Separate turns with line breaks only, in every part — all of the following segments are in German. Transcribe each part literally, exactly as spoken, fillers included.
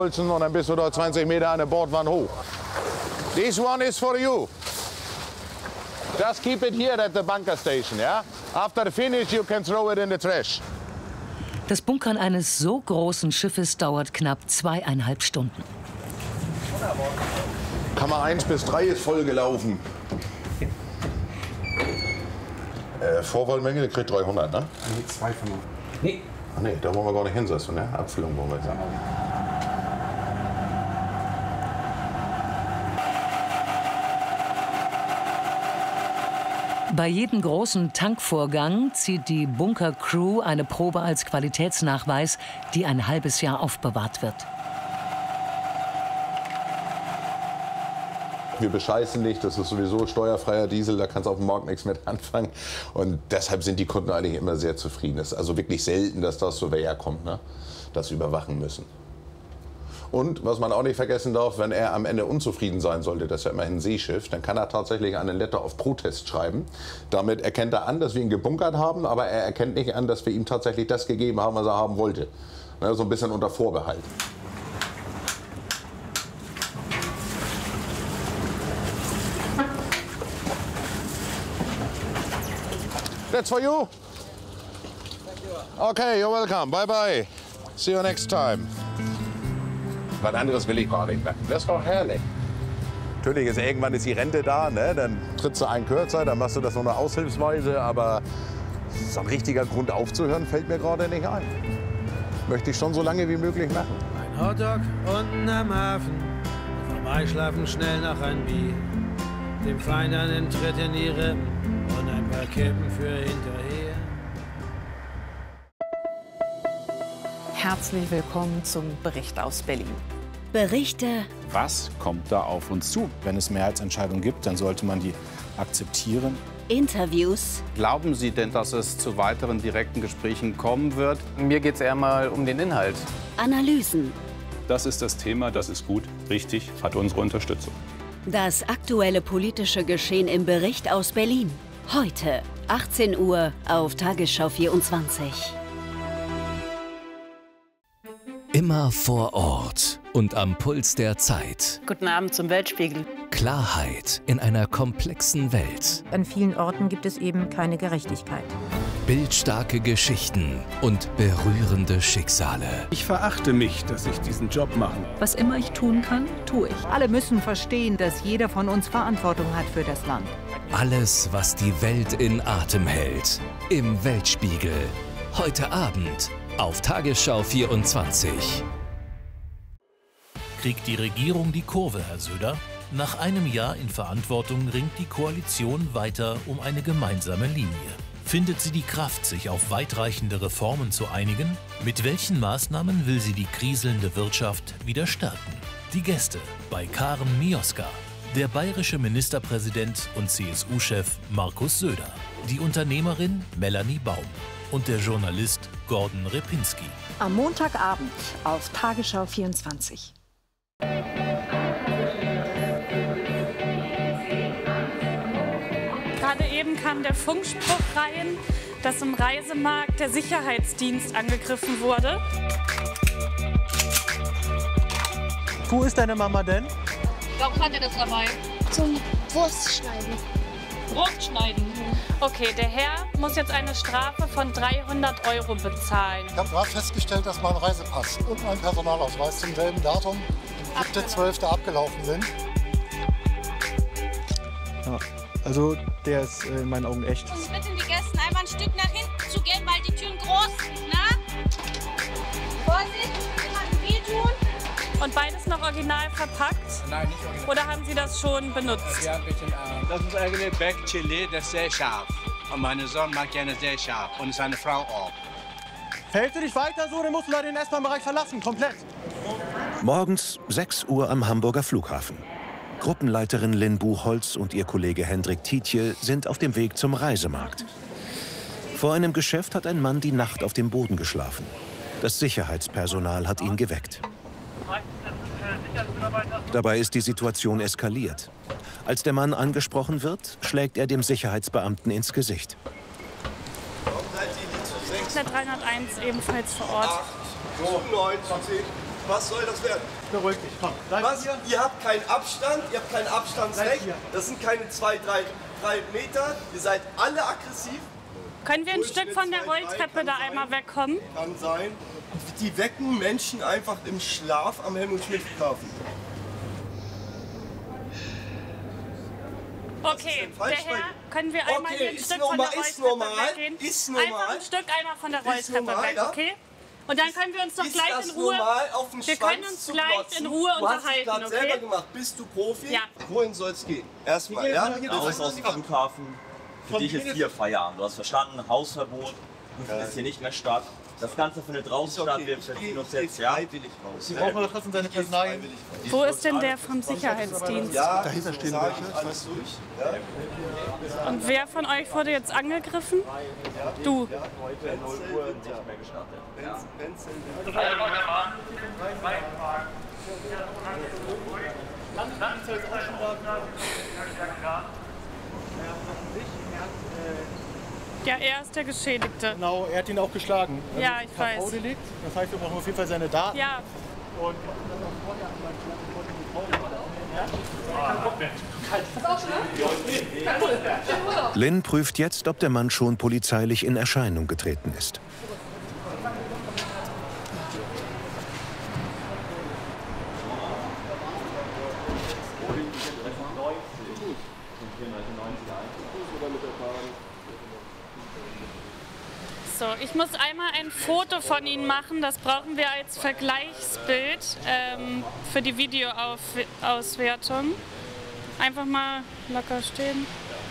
Und dann bist du dort zwanzig Meter an der Bordwand hoch. This one is for you. Just keep it here at the bunker station, yeah? After the finish, you can throw it in the trash.
Das Bunkern eines so großen Schiffes dauert knapp zweieinhalb Stunden.
Kammer eins bis drei ist voll gelaufen. Äh, Vorwahlmenge, der kriegt dreihundert, ne?
Nee, zweihundert. Nee.
Ach nee, da wollen wir gar nicht hinsetzen, ne? Abfüllung wollen wir jetzt sagen.
Bei jedem großen Tankvorgang zieht die Bunker-Crew eine Probe als Qualitätsnachweis, die ein halbes Jahr aufbewahrt wird.
Wir bescheißen nicht, das ist sowieso steuerfreier Diesel, da kannst du auf dem Markt nichts mit anfangen. Und deshalb sind die Kunden eigentlich immer sehr zufrieden. Es ist also wirklich selten, dass das so wer kommt, ne? Das sie überwachen müssen. Und was man auch nicht vergessen darf, wenn er am Ende unzufrieden sein sollte, das ist ja immerhin ein Seeschiff, dann kann er tatsächlich einen Letter of Protest schreiben. Damit erkennt er an, dass wir ihn gebunkert haben, aber er erkennt nicht an, dass wir ihm tatsächlich das gegeben haben, was er haben wollte. Ne, so ein bisschen unter Vorbehalt. That's for you. Okay, you're welcome. Bye bye. See you next time. Was anderes will ich gar nicht mehr. Das ist doch herrlich. Natürlich ist irgendwann ist die Rente da, ne? Dann trittst du einen kürzer, dann machst du das noch eine Aushilfsweise. Aber so ein richtiger Grund aufzuhören fällt mir gerade nicht ein. Möchte ich schon so lange wie möglich machen.
Ein Hotdog unten am Hafen, vorbeischlafen schnell noch ein Bier. Dem Feind einen Tritt in die Rippen und ein paar Kippen für hinterher.
Herzlich willkommen zum Bericht aus Berlin.
Berichte.
Was kommt da auf uns zu? Wenn es Mehrheitsentscheidungen gibt, dann sollte man die akzeptieren.
Interviews.
Glauben Sie denn, dass es zu weiteren direkten Gesprächen kommen wird?
Mir geht es eher mal um den Inhalt.
Analysen.
Das ist das Thema, das ist gut, richtig, hat unsere Unterstützung.
Das aktuelle politische Geschehen im Bericht aus Berlin. Heute, achtzehn Uhr auf Tagesschau vierundzwanzig.
Immer vor Ort und am Puls der Zeit.
Guten Abend zum Weltspiegel.
Klarheit in einer komplexen Welt.
An vielen Orten gibt es eben keine Gerechtigkeit.
Bildstarke Geschichten und berührende Schicksale.
Ich verachte mich, dass ich diesen Job mache.
Was immer ich tun kann, tue ich.
Alle müssen verstehen, dass jeder von uns Verantwortung hat für das Land.
Alles, was die Welt in Atem hält. Im Weltspiegel. Heute Abend auf Tagesschau vierundzwanzig.
Kriegt die Regierung die Kurve, Herr Söder? Nach einem Jahr in Verantwortung ringt die Koalition weiter um eine gemeinsame Linie. Findet sie die Kraft, sich auf weitreichende Reformen zu einigen? Mit welchen Maßnahmen will sie die kriselnde Wirtschaft wieder stärken? Die Gäste bei Karen Mioska, der bayerische Ministerpräsident und C S U-Chef Markus Söder, die Unternehmerin Melanie Baum und der Journalist Gordon Repinski.
Am Montagabend auf Tagesschau vierundzwanzig.
Gerade eben kam der Funkspruch rein, dass im Reisemarkt der Sicherheitsdienst angegriffen wurde.
Wo ist deine Mama denn?
Warum hat er das dabei?
Zum Wurstschneiden.
Brotschneiden. Okay, der Herr muss jetzt eine Strafe von dreihundert Euro bezahlen.
Ich habe gerade festgestellt, dass mein Reisepass und mein Personalausweis zum selben Datum, siebter zwölfter abgelaufen sind.
Ja, also der ist in meinen Augen echt.
Und bitten die Gäste einmal ein Stück nach hinten zu gehen, weil die Türen groß sind, ne? Vorsicht, jemandem wehtun.
Und beides noch original verpackt?
Nein, nicht original.
Oder haben Sie das schon benutzt?
Ja, ein bisschen, äh das ist eigentlich Back Chili, das ist sehr scharf. Und mein Sohn mag gerne sehr scharf und seine Frau auch.
Verhältst du dich weiter so, dann musst du leider den S-Bahn-Bereich verlassen, komplett.
Morgens sechs Uhr am Hamburger Flughafen. Gruppenleiterin Lynn Buchholz und ihr Kollege Hendrik Tietje sind auf dem Weg zum Reisemarkt. Vor einem Geschäft hat ein Mann die Nacht auf dem Boden geschlafen. Das Sicherheitspersonal hat ihn geweckt. Dabei ist die Situation eskaliert. Als der Mann angesprochen wird, schlägt er dem Sicherheitsbeamten ins Gesicht.
Der dreihunderteins ebenfalls vor Ort.
Was soll das werden?
Beruhig dich, komm.
Was? Ihr habt keinen Abstand, ihr habt kein Abstandsrecht. Das sind keine zwei, drei, drei Meter. Ihr seid alle aggressiv.
Können wir ein Stück von der Rolltreppe da einmal wegkommen?
Kann sein. Die wecken Menschen einfach im Schlaf am Helmut-Schmidt-Flughafen.
Okay, der Herr, können wir einmal
okay,
hier ein Stück von der Rolltreppe weggehen?
Ist normal.
Einfach ein Stück einmal von der Rolltreppe
normal,
weg,
ja?
okay? Und dann können wir uns doch
ist
gleich
das
in Ruhe,
normal, auf den
wir können uns
zu
gleich
glotzen?
in Ruhe
du
unterhalten,
hast es
okay?
selber gemacht. Bist du Profi?
Ja.
Wohin soll es gehen? Erstmal, ja?
Raus aus dem Flughafen. Für dich ist hier Feierabend. Du hast verstanden, Hausverbot. Du findest hier nicht mehr statt. Das Ganze findet draußen statt. Wir verziehen uns jetzt, ja?
Sie brauchen aber trotzdem seine Personalien.
Wo ist denn der vom Sicherheitsdienst?
Ja, dahinter stehen welche. Alles durch. Ja.
Und wer von euch wurde jetzt angegriffen? Du.
Heute null Uhr nicht mehr gestattet. Ja.
Ja, er ist der Geschädigte.
Genau, er hat ihn auch geschlagen.
Ja, ich weiß.
K O-Delikt. Das heißt, wir brauchen auf jeden Fall seine Daten.
Ja.
Und
Lynn prüft jetzt, ob der Mann schon polizeilich in Erscheinung getreten ist.
So, ich muss einmal ein Foto von Ihnen machen. Das brauchen wir als Vergleichsbild ähm, für die Videoauswertung. Einfach mal locker stehen.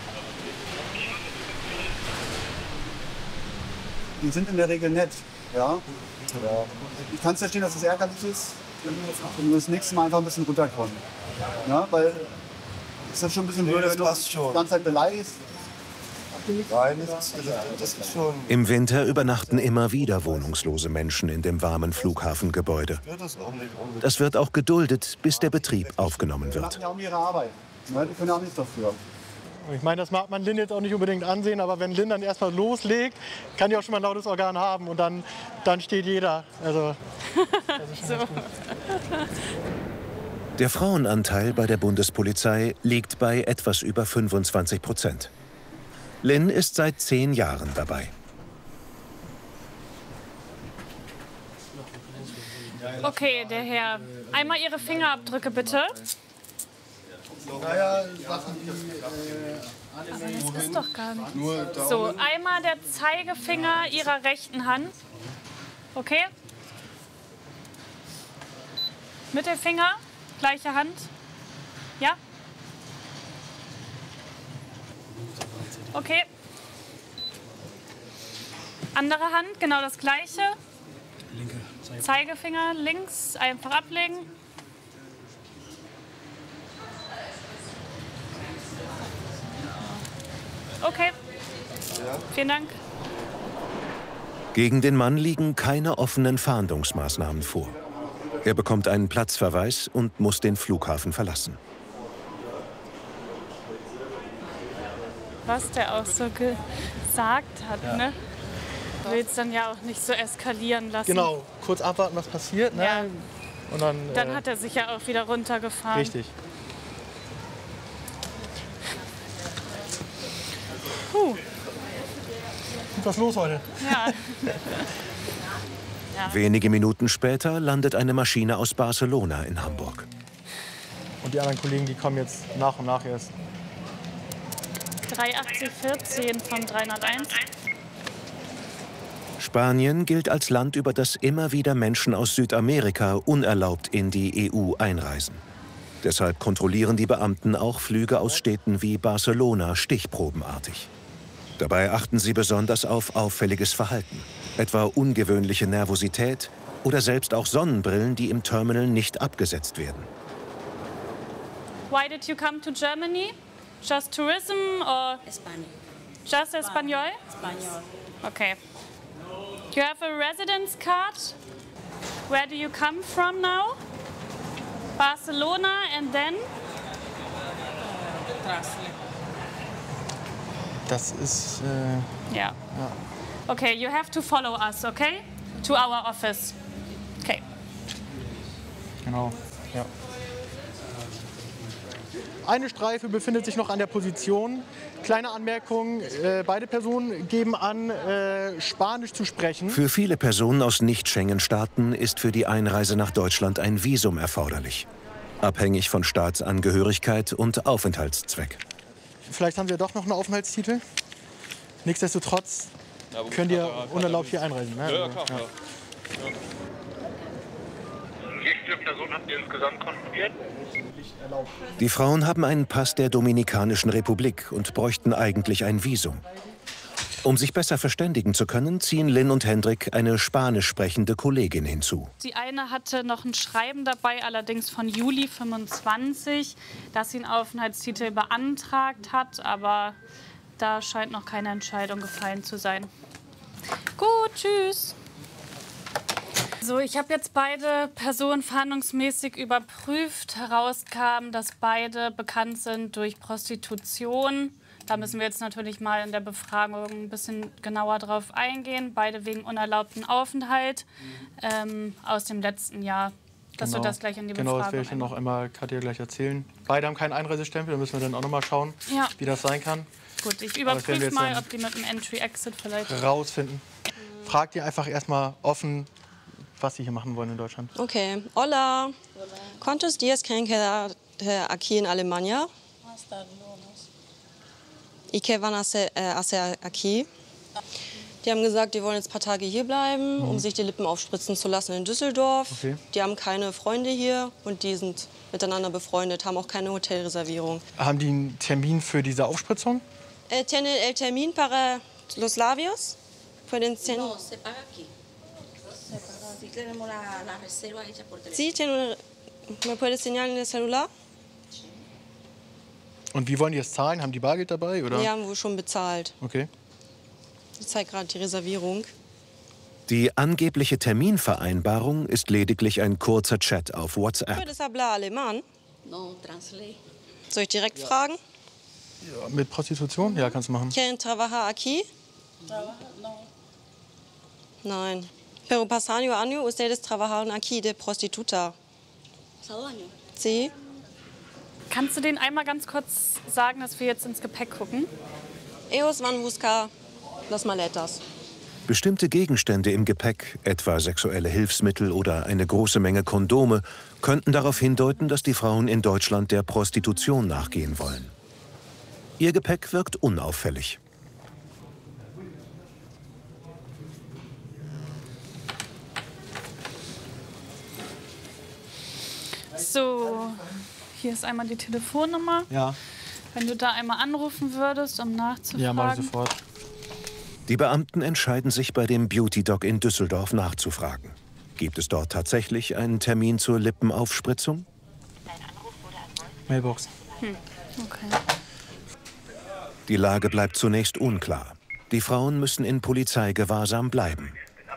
Die sind in der Regel nett. Ja? Ja. Ich kann es verstehen, dass es ärgerlich ist, wenn du das nächste Mal einfach ein bisschen runterkommen. Ja, weil es ist schon ein bisschen blöd, wenn du die ganze Zeit beleidigst.
Nein, das ist, das ist schon...
Im Winter übernachten immer wieder wohnungslose Menschen in dem warmen Flughafengebäude. Das wird auch geduldet, bis der Betrieb aufgenommen
Die
wird.
machen ja auch ihre Arbeit. Ja, die können ja auch nichts dafür.
ich meine, das mag man Lynn jetzt auch nicht unbedingt ansehen, aber wenn Lynn dann erstmal loslegt, kann die auch schon mal ein lautes Organ haben und dann, dann steht jeder. Also,
so.
Der Frauenanteil bei der Bundespolizei liegt bei etwas über fünfundzwanzig Prozent. Lynn ist seit zehn Jahren dabei.
Okay, der Herr. Einmal Ihre Fingerabdrücke, bitte.
Naja, Sachen, die...
Aber das ist doch gar nicht. So, einmal der Zeigefinger Ihrer rechten Hand. Okay? Mittelfinger, gleiche Hand. Ja? Okay. Andere Hand, genau das gleiche.
Linke
Zeigefinger links, einfach ablegen. Okay. Vielen Dank.
Gegen den Mann liegen keine offenen Fahndungsmaßnahmen vor. Er bekommt einen Platzverweis und muss den Flughafen verlassen.
Was der auch so gesagt hat, ja. Ne? Du willst dann ja auch nicht so eskalieren lassen.
Genau, kurz abwarten, was passiert. Ne?
Ja.
Und dann,
dann
äh,
hat er sich ja auch wieder runtergefahren.
Richtig.
Puh.
Was los heute?
Ja. Ja.
Wenige Minuten später landet eine Maschine aus Barcelona in Hamburg.
Und die anderen Kollegen, die kommen jetzt nach und nach erst.
drei achtzig vierzehn von dreihunderteins.
Spanien gilt als Land, über das immer wieder Menschen aus Südamerika unerlaubt in die E U einreisen. Deshalb kontrollieren die Beamten auch Flüge aus Städten wie Barcelona stichprobenartig. Dabei achten sie besonders auf auffälliges Verhalten, etwa ungewöhnliche Nervosität oder selbst auch Sonnenbrillen, die im Terminal nicht abgesetzt werden.
Why did you come to Germany? Just tourism or
Español.
Just Espanol?
Español.
Okay. You have a residence card. Where do you come from now? Barcelona and then?
Das ist... Äh,
Ja.
ja.
Okay, you have to follow us, okay? To our office. Okay.
Genau, ja. Eine Streife befindet sich noch an der Position. Kleine Anmerkung, äh, beide Personen geben an, äh, Spanisch zu sprechen.
Für viele Personen aus Nicht-Schengen-Staaten ist für die Einreise nach Deutschland ein Visum erforderlich. Abhängig von Staatsangehörigkeit und Aufenthaltszweck.
Vielleicht haben Sie ja doch noch einen Aufenthaltstitel. Nichtsdestotrotz könnt ihr unerlaubt hier einreisen. Ne?
Ja, klar.
Ja.
Ja.
Wie viele Personen habt ihr insgesamt kontrolliert?
Die Frauen haben einen Pass der Dominikanischen Republik und bräuchten eigentlich ein Visum. Um sich besser verständigen zu können, ziehen Lynn und Hendrik eine spanisch sprechende Kollegin hinzu.
Die eine hatte noch ein Schreiben dabei, allerdings von Juli fünfundzwanzig, dass sie einen Aufenthaltstitel beantragt hat, aber da scheint noch keine Entscheidung gefallen zu sein. Gut, tschüss. So, ich habe jetzt beide Personen verhandlungsmäßig überprüft. Herauskam, dass beide bekannt sind durch Prostitution. Da müssen wir jetzt natürlich mal in der Befragung ein bisschen genauer drauf eingehen. Beide wegen unerlaubten Aufenthalt ähm, aus dem letzten Jahr. Dass
Genau.
wir das gleich in die
Genau,
Befragung
das werde ich dann noch einmal Katja gleich erzählen. Beide haben keinen Einreisestempel, da müssen wir dann auch noch mal schauen,
Ja.
wie das sein kann.
Gut, ich
Aber das werden wir
überprüfe
jetzt
mal,
dann
ob die mit dem Entry-Exit vielleicht...
rausfinden. Fragt ihr einfach erstmal offen, was sie hier machen wollen in Deutschland.
Ok, hola. ¿Cuántos días creen quedar aquí en Alemania? ¿Y qué van a hacer, äh, hacer aquí? Die haben gesagt, die wollen jetzt ein paar Tage hier bleiben,
Mhm.
um sich die Lippen aufspritzen zu lassen in Düsseldorf.
Okay.
Die haben keine Freunde hier und die sind miteinander befreundet, haben auch keine Hotelreservierung.
Haben die einen Termin für diese Aufspritzung?
Eh, ¿Tienen el termin para los labios? ¿Pueden sen-
No, se paga aquí. Se paga. Si tenemos la, la reserva hecha por teléfono.
Sí, tienen una- ¿me puede enseñar en el celular?
Und wie wollen die das zahlen? Haben die Bargeld dabei? Oder?
Die haben wohl schon bezahlt.
Okay.
Ich zeige gerade die Reservierung.
Die angebliche Terminvereinbarung ist lediglich ein kurzer Chat auf WhatsApp.
¿Puedes hablar alemán?
No, translate.
Soll ich direkt fragen?
Ja, mit Prostitution? Ja, kannst du machen.
¿Quieren trabajar aquí?
Trabaja, no.
Nein. Pero pasaron año ustedes trabajaron aquí de prostituta.
Pasado año.
Sí.
Kannst du denen einmal ganz kurz sagen, dass wir jetzt ins Gepäck gucken?
Ellos van buscar las maletas.
Bestimmte Gegenstände im Gepäck, etwa sexuelle Hilfsmittel oder eine große Menge Kondome, könnten darauf hindeuten, dass die Frauen in Deutschland der Prostitution nachgehen wollen. Ihr Gepäck wirkt unauffällig.
So, hier ist einmal die Telefonnummer.
Ja.
Wenn du da einmal anrufen würdest, um nachzufragen.
Ja, mach ich sofort.
Die Beamten entscheiden sich, bei dem Beauty Doc in Düsseldorf nachzufragen. Gibt es dort tatsächlich einen Termin zur Lippenaufspritzung?
Mailbox.
Hm, okay.
Die Lage bleibt zunächst unklar. Die Frauen müssen in Polizeigewahrsam bleiben.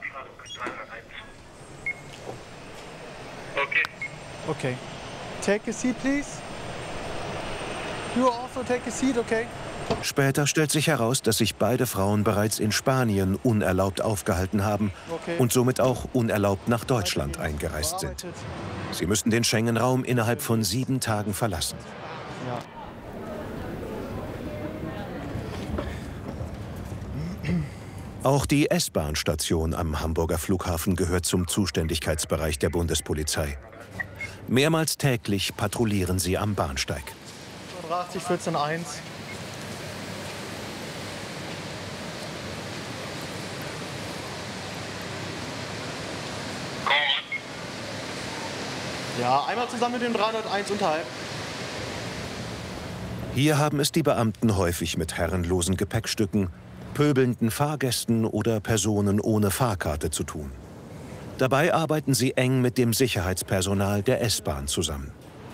Okay. Take a seat, please. You also take a seat, okay?
Später stellt sich heraus, dass sich beide Frauen bereits in Spanien unerlaubt aufgehalten haben
Okay.
und somit auch unerlaubt nach Deutschland eingereist sind. Sie müssen den Schengen-Raum innerhalb von sieben Tagen verlassen.
Ja.
Auch die S-Bahn-Station am Hamburger Flughafen gehört zum Zuständigkeitsbereich der Bundespolizei. Mehrmals täglich patrouillieren sie am Bahnsteig.
achtzig vierzehn eins. Ja, einmal zusammen mit dem dreihunderteins unterhalb.
Hier haben es die Beamten häufig mit herrenlosen Gepäckstücken, pöbelnden Fahrgästen oder Personen ohne Fahrkarte zu tun. Dabei arbeiten sie eng mit dem Sicherheitspersonal der S-Bahn zusammen.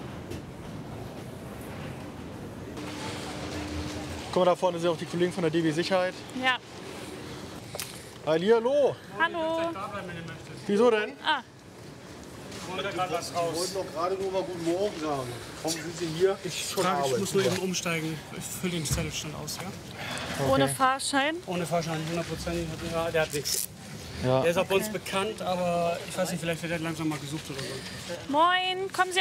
Guck mal, da vorne sind auch die Kollegen von der D B Sicherheit.
Ja.
Hallihallo.
Hallo.
Wieso denn?
Ah.
Ich wollte gerade was raus.
Ich wollte doch gerade nur mal Guten Morgen sagen. Warum sind Sie hier?
Ich, frage, ich muss nur eben umsteigen. Ich fülle den Zettel schnell aus, ja?
Ohne Fahrschein?
Ohne Fahrschein, hundert Prozent. Ja, der hat nichts. Ja. Der ist auch bei uns bekannt, aber ich weiß nicht, vielleicht wird er langsam mal gesucht oder so.
Moin, kommen Sie